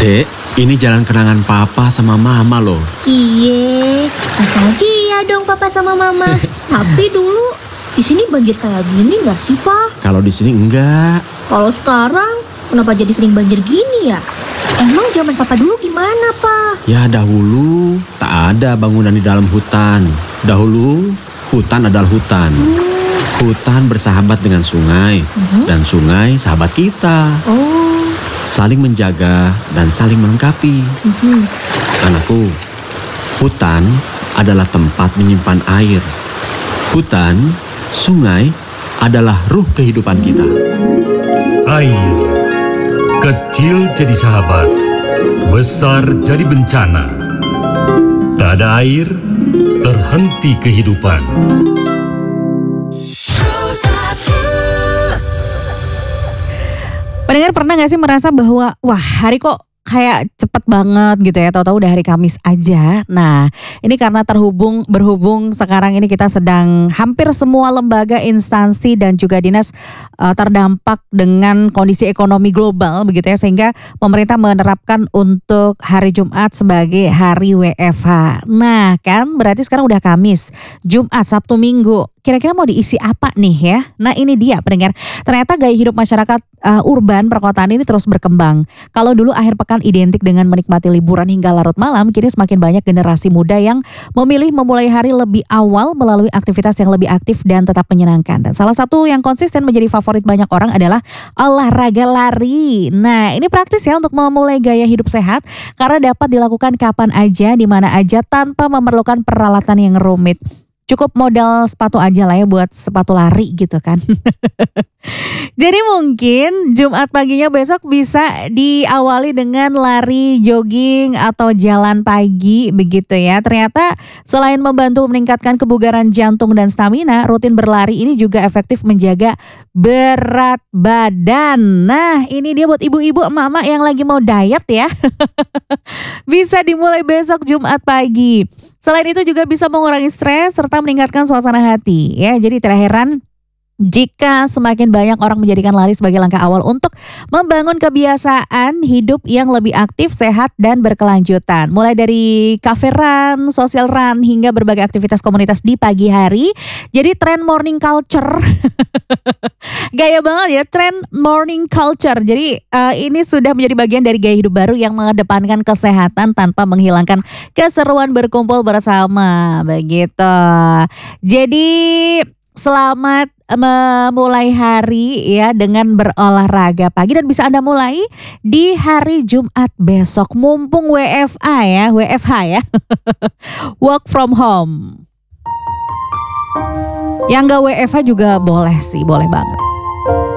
Dek, ini jalan kenangan papa sama mama loh. Cie, nostalgia dong papa sama mama. Tapi dulu di sini banjir kayak gini nggak sih, Pak? Kalau di sini enggak. Kalau sekarang kenapa jadi sering banjir gini ya? Emang zaman papa dulu gimana, Pak? Ya dahulu tak ada bangunan di dalam hutan. Dahulu hutan adalah hutan. Hutan bersahabat dengan sungai. Dan sungai sahabat kita. Oh. Saling menjaga dan saling melengkapi. Anakku, hutan adalah tempat menyimpan air. Hutan, sungai adalah ruh kehidupan kita. Air, kecil jadi sahabat, besar jadi bencana. Tak ada air, terhenti kehidupan. Pendengar pernah gak sih merasa bahwa wah hari kok kayak cepet banget gitu ya, tahu-tahu udah hari Kamis aja. Nah, ini karena berhubung sekarang ini kita sedang hampir semua lembaga, instansi dan juga dinas terdampak dengan kondisi ekonomi global begitu ya, sehingga pemerintah menerapkan untuk hari Jumat sebagai hari WFH. Nah, kan berarti sekarang udah Kamis, Jumat, Sabtu, Minggu. Kira-kira mau diisi apa nih ya? Nah ini dia pendengar, ternyata gaya hidup masyarakat urban perkotaan ini terus berkembang. Kalau dulu akhir pekan identik dengan menikmati liburan hingga larut malam, kini semakin banyak generasi muda yang memilih memulai hari lebih awal melalui aktivitas yang lebih aktif dan tetap menyenangkan. Dan salah satu yang konsisten menjadi favorit banyak orang adalah olahraga lari. Nah ini praktis ya untuk memulai gaya hidup sehat karena dapat dilakukan kapan aja, di mana aja tanpa memerlukan peralatan yang rumit. Cukup modal sepatu aja lah ya buat sepatu lari gitu kan. Jadi mungkin Jumat paginya besok bisa diawali dengan lari, jogging atau jalan pagi begitu ya. Ternyata selain membantu meningkatkan kebugaran jantung dan stamina, rutin berlari ini juga efektif menjaga berat badan. Nah ini dia buat ibu-ibu, emak-emak yang lagi mau diet ya. Bisa dimulai besok Jumat pagi. Selain itu juga bisa mengurangi stres serta meningkatkan suasana hati ya. Jadi tidak heran jika semakin banyak orang menjadikan lari sebagai langkah awal untuk membangun kebiasaan hidup yang lebih aktif, sehat, dan berkelanjutan. Mulai dari cafe run, social run, hingga berbagai aktivitas komunitas di pagi hari. Jadi tren morning culture, gaya banget ya, tren morning culture. Jadi ini sudah menjadi bagian dari gaya hidup baru yang mengedepankan kesehatan tanpa menghilangkan keseruan berkumpul bersama. Begitu. Jadi selamat memulai hari ya dengan berolahraga pagi, dan bisa Anda mulai di hari Jumat besok mumpung WFH ya, work from home. Yang gak WFH juga boleh sih, boleh banget.